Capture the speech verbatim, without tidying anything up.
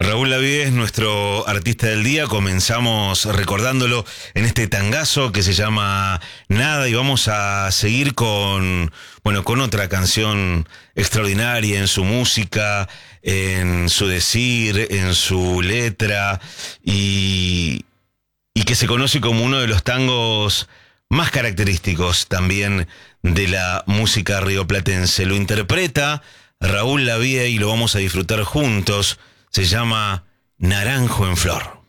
Raúl Lavie es nuestro artista del día. Comenzamos recordándolo en este tangazo que se llama Nada y vamos a seguir con, bueno, con otra canción extraordinaria en su música, en su decir, en su letra y, y que se conoce como uno de los tangos más característicos también de la música rioplatense. Lo interpreta Raúl Lavie y lo vamos a disfrutar juntos. Se llama Naranjo en Flor.